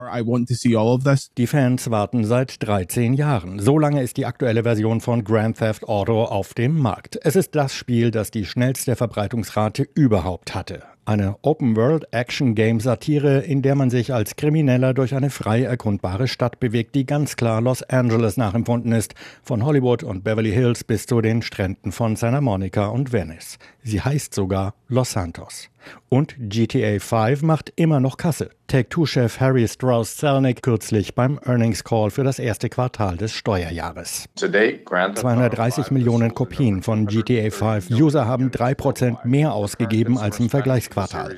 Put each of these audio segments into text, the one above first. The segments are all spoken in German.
I want to see all of this. Die Fans warten seit 13 Jahren. So lange ist die aktuelle Version von Grand Theft Auto auf dem Markt. Es ist das Spiel, das die schnellste Verbreitungsrate überhaupt hatte. Eine Open-World-Action-Game-Satire, in der man sich als Krimineller durch eine frei erkundbare Stadt bewegt, die ganz klar Los Angeles nachempfunden ist, von Hollywood und Beverly Hills bis zu den Stränden von Santa Monica und Venice. Sie heißt sogar Los Santos. Und GTA 5 macht immer noch Kasse. Take-Two-Chef Harry Strauss-Zelnick kürzlich beim Earnings Call für das erste Quartal des Steuerjahres. 230 Millionen Kopien von GTA 5. User haben 3% mehr ausgegeben als im Vergleichsquartal.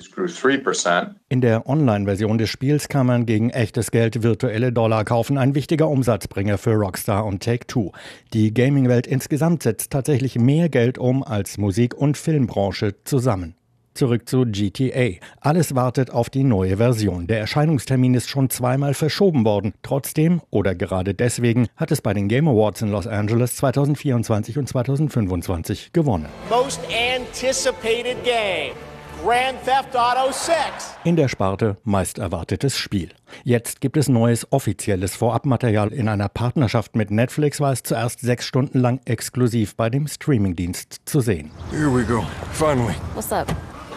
In der Online-Version des Spiels kann man gegen echtes Geld virtuelle Dollar kaufen, ein wichtiger Umsatzbringer für Rockstar und Take-Two. Die Gaming-Welt insgesamt setzt tatsächlich mehr Geld um als Musik- und Filmbranche zusammen. Zurück zu GTA. Alles wartet auf die neue Version. Der Erscheinungstermin ist schon zweimal verschoben worden. Trotzdem, oder gerade deswegen, hat es bei den Game Awards in Los Angeles 2024 und 2025 gewonnen. Most anticipated game. Grand Theft Auto 6. In der Sparte meist erwartetes Spiel. Jetzt gibt es neues offizielles Vorabmaterial. In einer Partnerschaft mit Netflix war es zuerst 6 Stunden lang exklusiv bei dem Streamingdienst zu sehen. Here we go. Finally. What's up?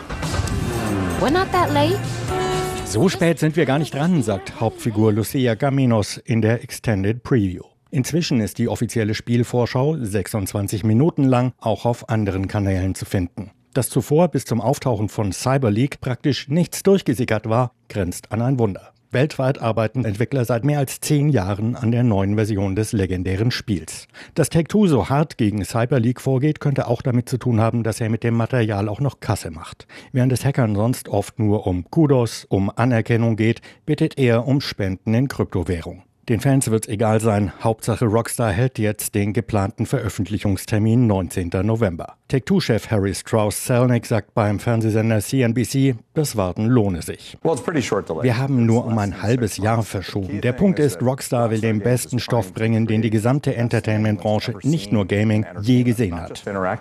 We're not that late. So spät sind wir gar nicht dran, sagt Hauptfigur Lucia Gaminos in der Extended Preview. Inzwischen ist die offizielle Spielvorschau 26 Minuten lang auch auf anderen Kanälen zu finden. Dass zuvor bis zum Auftauchen von Cyber League praktisch nichts durchgesickert war, grenzt an ein Wunder. Weltweit arbeiten Entwickler seit mehr als 10 Jahren an der neuen Version des legendären Spiels. Dass Take-Two so hart gegen Cyber League vorgeht, könnte auch damit zu tun haben, dass er mit dem Material auch noch Kasse macht. Während es Hackern sonst oft nur um Kudos, um Anerkennung geht, bittet er um Spenden in Kryptowährung. Den Fans wird's egal sein, Hauptsache Rockstar hält jetzt den geplanten Veröffentlichungstermin 19. November. Take-Two-Chef Harry Strauss-Zelnick sagt beim Fernsehsender CNBC, das Warten lohne sich. Wir haben nur um ein halbes Jahr verschoben. Der Punkt ist, Rockstar will den besten Stoff bringen, den die gesamte Entertainment-Branche, nicht nur Gaming, je gesehen hat.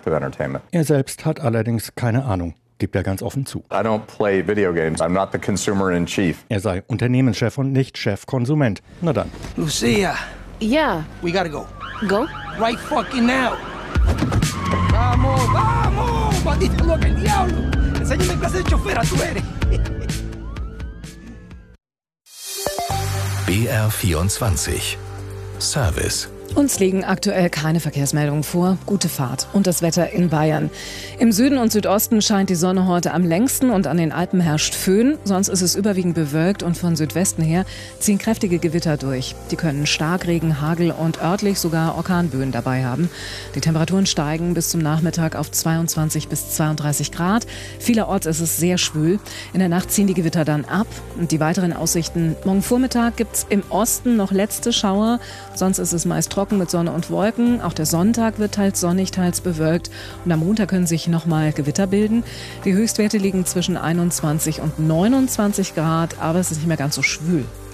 Er selbst hat allerdings keine Ahnung. Gibt er ganz offen zu. I don't play video games. I'm not the consumer in chief. Er sei Unternehmenschef und nicht Chefkonsument. Na dann. Lucia. Yeah. We gotta go. Go? Right fucking now. Vamos, vamos. Maldita loca, el diablo. Enséñame clase de chofera tú eres. BR24 Service. Uns liegen aktuell keine Verkehrsmeldungen vor. Gute Fahrt und das Wetter in Bayern. Im Süden und Südosten scheint die Sonne heute am längsten und an den Alpen herrscht Föhn. Sonst ist es überwiegend bewölkt und von Südwesten her ziehen kräftige Gewitter durch. Die können Starkregen, Hagel und örtlich sogar Orkanböen dabei haben. Die Temperaturen steigen bis zum Nachmittag auf 22 bis 32 Grad. Vielerorts ist es sehr schwül. In der Nacht ziehen die Gewitter dann ab. Und die weiteren Aussichten: Morgen Vormittag gibt es im Osten noch letzte Schauer. Sonst ist es meist trocken mit Sonne und Wolken. Auch der Sonntag wird teils sonnig, teils bewölkt. Und am Montag können sich nochmal Gewitter bilden. Die Höchstwerte liegen zwischen 21 und 29 Grad, aber es ist nicht mehr ganz so schwül.